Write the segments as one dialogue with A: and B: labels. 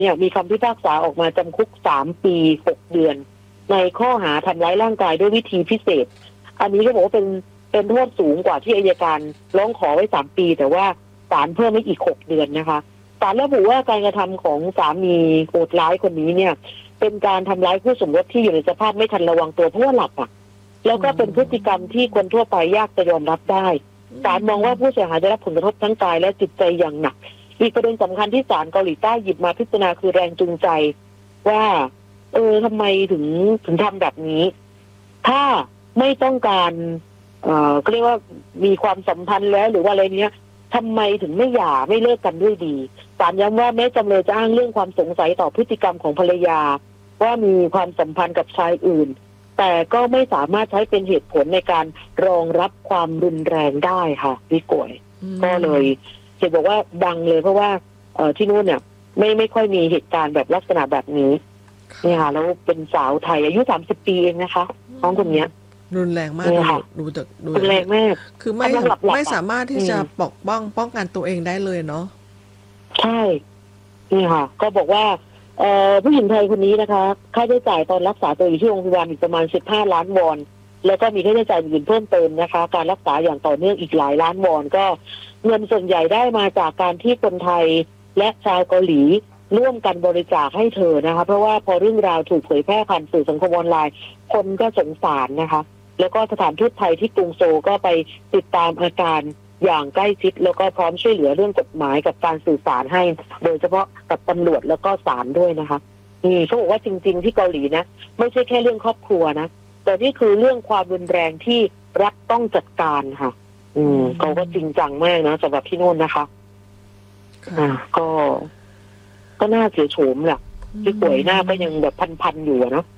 A: เนี่ยมีคำพิพากษาออกมาจำคุก3 ปี 6 เดือนในข้อหาทำร้ายร่างกายด้วยวิธีพิเศษอันนี้ก็บอกว่าเป็นโทษสูงกว่าที่อัยการร้องขอไว้3 ปีแต่ว่าศาลเพิ่มให้อีก6 เดือนนะคะศาลระบุว่าการกระทำของสามีโหดร้ายคนนี้เนี่ยเป็นการทำร้ายคู่สมรสที่อยู่ในสภาพไม่ทันระวังตัวเพราะว่าหลับอ่ะแล้วก็เป็นพฤติกรรมที่คนทั่วไปยากจะยอมรับได้ศาลมองว่าผู้เสียหายได้รับผลกระทบทั้งกายและจิตใจอย่างหนักอีกประเด็นสำคัญที่ศาลเกาหลีใต้หยิบมาพิจารณาคือแรงจูงใจว่าทำไมถึงทำแบบนี้ถ้าไม่ต้องการก็เรียกว่ามีความสัมพันธ์แล้วหรือว่าอะไรเนี้ยทำไมถึงไม่หย่าไม่เลิกกันด้วยดีศาลย้ำว่าแม้จำเลยจะอ้างเรื่องความสงสัยต่อพฤติกรรมของภรรยาว่ามีความสัมพันธ์กับชายอื่นแต่ก็ไม่สามารถใช้เป็นเหตุผลในการรองรับความรุนแรงได้ค่ะพี่กวยก็เลยเห็นบอกว่าดังเลยเพราะว่าที่นู่นเนี่ยไม่ค่อยมีเหตุการณ์แบบลักษณะแบบนี้นี่ค่ะแล้วเป็นสาวไทยอายุ30 ปีเองนะคะน้องคนนี้
B: รุนแรงมากดู
A: รุนแรงมาก
B: คือไม่สามารถที่จะป้องกันตัวเองได้เลยเนาะ
A: ใช่นี่ค่ะก็บอกว่าผู้หญิงไทยคนนี้นะคะค่าใช้จ่ายตอนรักษาตัวอยู่ที่โรงพยาบาลอีกประมาณ15 ล้านวอนแล้วก็มีค่าใช้จ่ายอื่นเพิ่มเติมนะคะการรักษาอย่างต่อเนื่องอีกหลายล้านวอนก็เงินส่วนใหญ่ได้มาจากการที่คนไทยและชาวเกาหลีร่วมกันบริจาคให้เธอนะคะเพราะว่าพอเรื่องราวถูกเผยแพร่ผ่านสื่อสังคมออนไลน์คนก็สงสารนะคะแล้วก็สถานทูตไทยที่กรุงโซลก็ไปติดตามอาการอย่างใกล้ชิดแล้วก็พร้อมช่วยเหลือเรื่องกฎหมายกับการสื่อสารให้โดยเฉพาะกับตำรวจแล้วก็ศาลด้วยนะคะนี่เขาบอกว่าจริงๆที่เกาหลีนะไม่ใช่แค่เรื่องครอบครัวนะแต่นี่คือเรื่องความรุนแรงที่รัฐต้องจัดการค่ะเขาก็จริงจังมากนะสำหรับที่โน่นนะคะก็น่าเสียโฉมแหละที่ป่วยหน้าก็ยังแบบพันอยู่เนาะ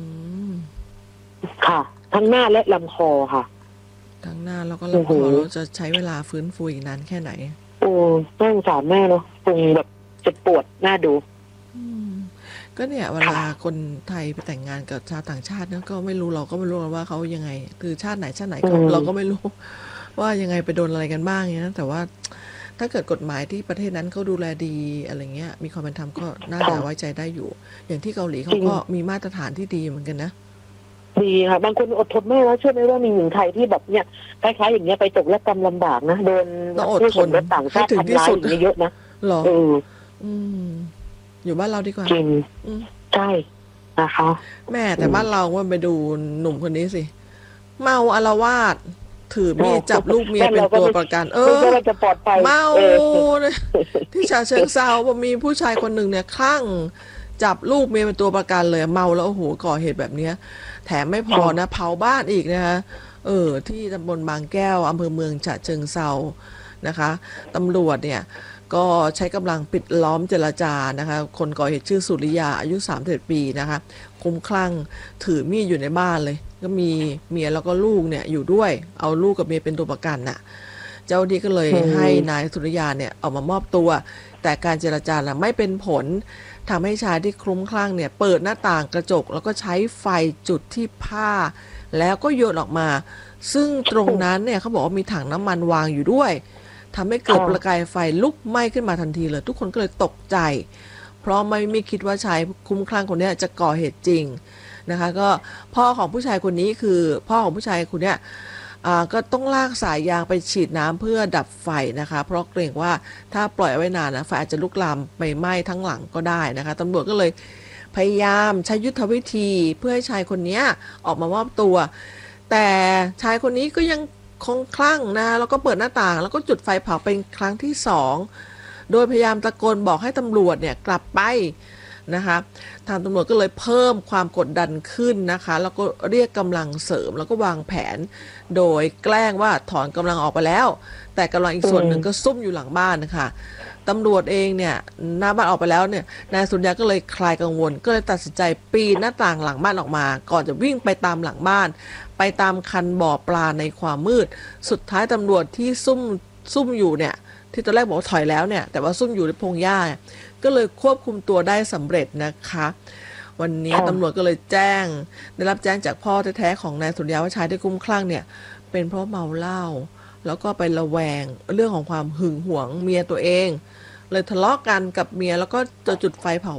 A: ค่ะทั้งหน้าและลำคอค่ะ
B: ทั้งหน้าแล้วก็ลำคอเราจะใช้เวลาฟื้นฟูอีกนานแค่ไหน
A: น่าสงสารแม่เนาะคงแบบเจ็บปวดหน้าดู
B: ก็เนี่ยเวลาคนไทยไปแต่งงานกับชาวต่างชาติเนี่ยก็ไม่รู้เราก็ไม่รู้ว่าเขายังไงคือชาติไหนเราก็ไม่รู้ว่ายังไงไปโดนอะไรกันบ้างเนี่ยนะแต่ว่าถ้าเกิดกฎหมายที่ประเทศนั้นเขาดูแลดีอะไรเงี้ยมีความเป็นธรรมก็น่าจะไว้ใจได้อยู่อย่างที่เกาหลีเขาก็มีมาตรฐานที่ดีเหมือนกันนะ
A: ดีค่ะบางคนอดทนไม่แล้วเชื่อไหมว่ามีหญิงไทยที่แบบเนี่ยคล้ายๆอย่างเงี้ยไปตกและกรรมลำบากนะโดน
B: ผู้คน
A: ต่างชาติทำร้ายเยอะนะ
B: หรออยู่บ้านเราดีกว่า
A: จริงใช่นะคะ
B: แม่แต่บ้านเราว่าไปดูหนุ่มคนนี้สิเมาอาละวาดถือมีดจับลูกเมียเป็นตัวประกันเมาที่ฉะเชิงเทรามีผู้ชายคนหนึ่งเนี่ยคลั่งจับลูกเมียเป็นตัวประกันเลยเมาแล้วโอ้โหก่อเหตุแบบนี้แถมไม่พอนะเผาบ้านอีกนะคะที่ตำบลบางแก้วอำเภอเมืองฉะเชิงเทรานะคะตำรวจเนี่ยก็ใช้กำลังปิดล้อมเจรจานะคะคนก่อเหตุชื่อสุริยาอายุ31 ปีนะคะคุ้มคลั่งถือมีดอยู่ในบ้านเลยก็มีเมียแล้วก็ลูกเนี่ยอยู่ด้วยเอาลูกกับเมียเป็นตัวประกันน่ะเจ้าดีก็เลยให้นายสุริยาเนี่ยออกมามอบตัวแต่การเจรจาไม่เป็นผลทำให้ชายที่คลุ้มคลั่งเนี่ยเปิดหน้าต่างกระจกแล้วก็ใช้ไฟจุดที่ผ้าแล้วก็โยนออกมาซึ่งตรงนั้นเนี่ยเขาบอกว่ามีถังน้ำมันวางอยู่ด้วยทำให้เกิดประกายไฟลุกไหม้ขึ้นมาทันทีเลยทุกคนก็เลยตกใจเพราะไม่คิดว่าชายคลุ้มคลั่งคนนี้จะก่อเหตุจริงนะคะก็พ่อของผู้ชายคนนี้คือพ่อของผู้ชายคนนี้ก็ต้องลากสายยางไปฉีดน้ำเพื่อดับไฟนะคะเพราะเกรงว่าถ้าปล่อยไว้นานนะไฟอาจจะลุกลามไปไหม้ทั้งหลังก็ได้นะคะตำรวจก็เลยพยายามใช้ยุทธวิธีเพื่อให้ชายคนนี้ออกมามอบตัวแต่ชายคนนี้ก็ยังคงคลั่งนะแล้วก็เปิดหน้าต่างแล้วก็จุดไฟเผาเป็นครั้งที่2โดยพยายามตะโกนบอกให้ตำรวจเนี่ยกลับไปนะคะทางตำรวจก็เลยเพิ่มความกดดันขึ้นนะคะแล้วก็เรียกกำลังเสริมแล้วก็วางแผนโดยแกล้งว่าถอนกำลังออกไปแล้วแต่กำลังอีกส่วนหนึ่งก็ซุ่มอยู่หลังบ้านนะคะตำรวจเองเนี่ยหน้าบ้านออกไปแล้วเนี่ยนายสุริยาก็เลยคลายกังวลก็เลยตัดสินใจปีนหน้าต่างหลังบ้านออกมาก่อนจะวิ่งไปตามหลังบ้านไปตามคันบ่อปลาในความมืดสุดท้ายตำรวจที่ซุ่มอยู่เนี่ยที่ตอนแรกบอกว่าถอยแล้วเนี่ยแต่ว่าซุ่มอยู่ในพงหญ้าก็เลยควบคุมตัวได้สำเร็จนะคะวันนี้ตำรวจก็เลยได้รับแจ้งจากพ่อแท้ๆของนายสุริยาว่าชายที่คลุ้มคลั่งเนี่ยเป็นเพราะเมาเหล้าแล้วก็ไประแวงเรื่องของความหึงหวงเมียตัวเองเลยทะเลาะกันกับเมียแล้วก็จะจุดไฟเผา